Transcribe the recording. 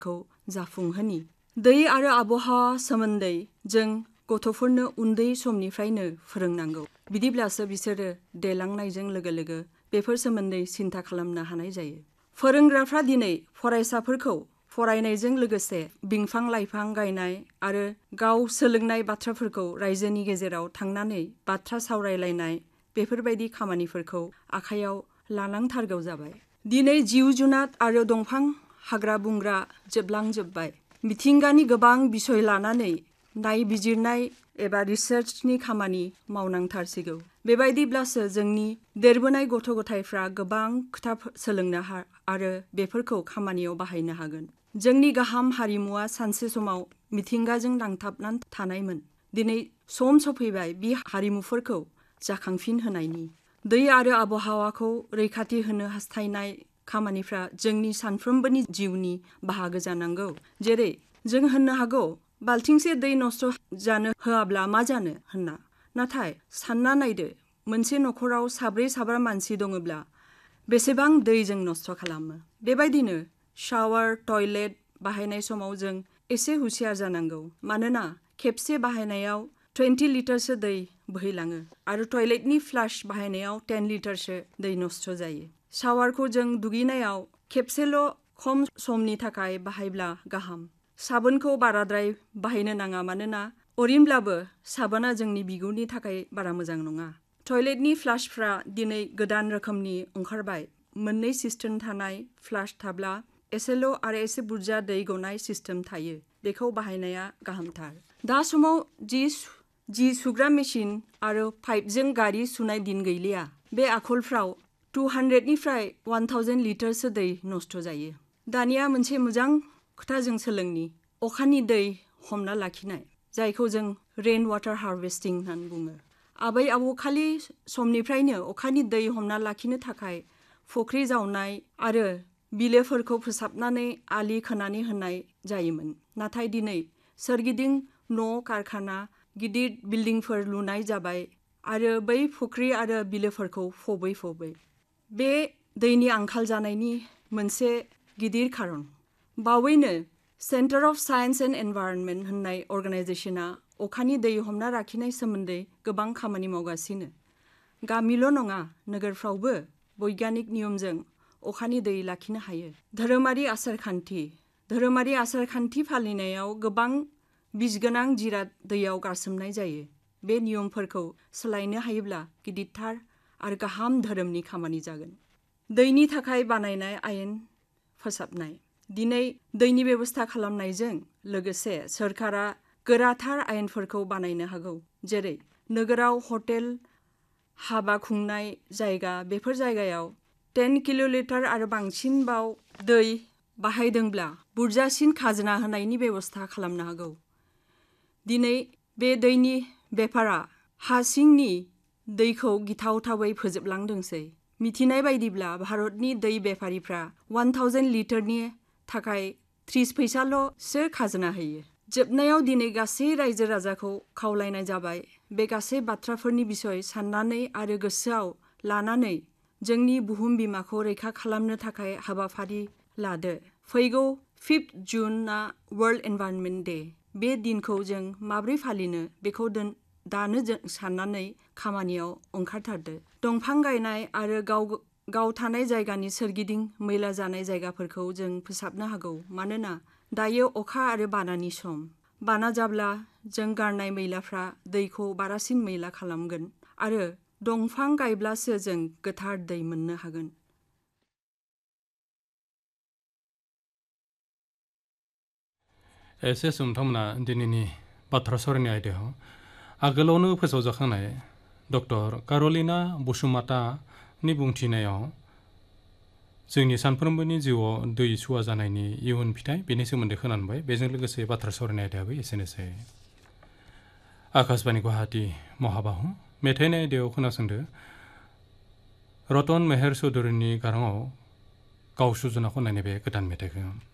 खौ जाफुंहोनि। दै आरो आबहावा सोमोन्दै जों गथ'फोरनो उन्दै समनिफ्रायनो फोरोंनांगौ। बिदिब्लासो बिसोरो देलांनायजों लोगो लोगो बेफोर सोमोन्दै सिन्था खालामनो हानाय जायो। फोरोंग्राफ्रा दिनै फरायसाफोरखौ फरायनायजों लोगोसे बिफां लाइफां गायनाय आरो गाव सोलोंनाय बाथ्राफोरखौ रायजोनि गेजेराव थांनानै बाथ्रा सावरायलायनाय बेफोरबायदि खामानिफोरखौ आखायाव लानांथारगौ जाबाय। दिनै जिउ जुनार आरो दंफां हाग्रा बंग्रा जोबलांजोब्बाय। मिथिंगानि गोबां बिसय लानानै नायबिजिरनाय एबा रिसार्चनि खामानि मावनांथारसिगौ। बेबायदिब्लासो जोंनि देरबोनाय गथ' गथायफ्रा गोबां खोथा सोलोंनो आरो बेफोरखौ खामानियाव बाहायनो हागोन। जोंनि गाहाम हारिमुवा सानसे समाव मिथिंगाजों नांथाबनानै थानायमोन। दिनै सम सफैबाय बे हारिमुफोरखौ जाखांफिन होनायनि। दै आरो आबहावाखौ रैखाथि होनो हास्थायनाय खामानिफ्रा जोंनि सानफ्रोमबोनि जिउनि बाहागो जानांगौ। जेरै जों होननो हागौ बाल्थिंसे दै नस्थ' जानो होआब्ला मा जानो होनना। नाथाय सानना नायदो मोनसे न'खराव साब्रै साबा मानसि दङब्ला बेसेबां दै जों नस्थ' खालामो। बेबायदिनो शावार टयलेट बाहायनाय समाव जों एसे हुसियार जानांगौ। मानोना खेबसे बाहायनायाव 20 लिटारसो दै बोहैलाङो आरो टयलेटनि फ्लाश बाहायनायाव 10 लिटारसो दै नस्थ' जायो। शावारखौ जों दुगैनायाव खेबसेल' खम समनि थाखाय बाहायब्ला गाहाम। साबोनखौ बाराद्राय बाहायनो नाङा मानोना ओरैनोब्लाबो साबोना जोंनि बिगुरनि थाखाय बारा मोजां नङा। टयलेटनि फ्लाशफ्रा दिनै गोदान रोखोमनि ओंखारबाय। मोननै सिस्टेम थानाय फ्लाश थाब्ला एसेल' आरो एसे बुरजा दै गनाय सिस्टेम थायो। बेखौ बाहायनाया गाहामथार। दा समाव जि सुग्रा मेसिन आरो पाइपजों गारि सुनाय दिन गैलिया। बे आखलफ्राव 200निफ्राय 1000 लिटारसो दै नस्थ' जायो। दानिया मोनसे मोजां खोथा जों सोलोंनि अखानि दै हमना लाखिनाय, जायखौ जों रेन वाटार हारभेस्टिं होननानै बुङो। आबै आबौ खालि समनिफ्रायनो अखानि दै हमना लाखिनो थाखाय फुख्रि जावनाय आरो बिलोफोरखौ फोसाबनानै आलि खोनानै होनाय जायोमोन। नाथाय दिनै सोरगिदिं न' कारखाना गिदिर बिल्डिंफोर लुनाय जाबाय आरो बै फुख्रि आरो बिलोफोरखौ फबै। बे दैनि आंखाल जानायनि मोनसे गिदिर खारन। बावैनो centre of science and environment होननाय अर्गानाइजेसना अखानि दै हमना लाखिनाय सोमोन्दै गोबां खामानि मावगासिनो। गामिल' नङा नोगोरफ्रावबो बैज्ञानिक नियमजों अखानि दै लाखिनो हायो। धोरोमारि आसारखान्थि फालिनायाव गोबां बिसगोनां जिराद दैयाव गारसोमनाय जायो। बे नियमफोरखौ सोलायनो हायोब्ला गिदिरथार आरो गाहाम धोरोमनि खामानि जागोन। दैनि थाखाय बानायनाय आयेन फोसाबनाय। दिनै दैनि बेबस्था खालामनायजों लोगोसे सोरखारा गोराथार आयेनफोरखौ बानायनो हागौ। जेरै नोगोराव हटेल हाबा खुंनाय जायगा बेफोर जायगायाव 10 किल'लिटार आरो बांसिनबाव दै बाहायदोंब्ला बुरजासिन खाजोना होनायनि बेबस्था खालामनो हागौ। दिनै बे दैनि बेफारा हा सिंनि दैखौ गिथावथावै फोजोबलांदोंसै। मिथिनाय बायदिब्ला भारतनि दै बेफारिफ्रा 1000 लिटारनि थाखाय 30 फैसाल'सो खाजोना होयो। जोबनायाव दिनै गासै रायजो राजाखौ खावलायनाय जाबाय बे गासै बाथ्राफोरनि बिसय साननानै आरो गोसोआव लानानै जोंनि बुहुम बिमाखौ रैखा खालामनो थाखाय हाबाफारि लादो। फैगौ 5 जुनआ वर्ल्ड एनभाइरनमेन्ट डे। बे दिनखौ जों माब्रै फालिनो बेखौ दानो साननानै खामानियाव ओंखारथारदो। दंफां गायनाय आरो गाव थानाय जायगानि सोरगिदिं मैला जानाय जायगाफोरखौ जों फोसाबनो हागौ। मानोना दायो अखा आरो बानानि सम। बाना जाब्ला जों गारनाय मैलाफ्रा दैखौ बारासिन मैला खालामगोन आरो दंफां गायब्लासो जों गोथार दै मोननो हागोन। एसे नोंथांमोना दिनैनि बाथ्रा सावरायनाय आयदायाव आगोलावनो फोसावजाखानाय डक्टर कारलिना बसुमतारीनि बुंथिनायाव जोंनि सानफ्रोमबोनि जिउआव दै सुवा जानायनि इयुन फिथाइ बेनि सोमोन्दै खोनाबाय। बेजों लोगोसे बाथ्रा सावरायनाय आयदायाबो एसेनोसै। आकाशबाणी गुवाहाटी महाबाहु मेथाइनि आयदायाव खोनासंदो रतन मेहेर चौधुरीनि गाराङाव गाव सुजुना खननायनि बे गोदान मेथाइखौ।